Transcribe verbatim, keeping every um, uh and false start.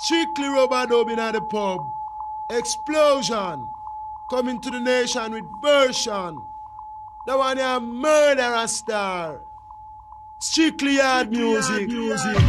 Strictly rubber dub in the pub. Explosion. Coming to the nation with version. The one you murder a star. Strictly hard music. music.